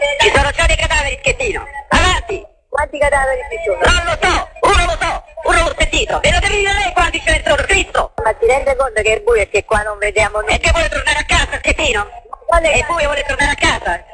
Ci sono già dei cadaveri, Schettino. Avanti. Quanti cadaveri ci sono? Non lo so, uno l'ho sentito. E lo devi dire lei quanti ce ne sono, Cristo. Ma ti rende conto che è buio e che qua non vediamo nulla? E che vuole tornare a casa, Schettino? Quale E poi vuole tornare a casa.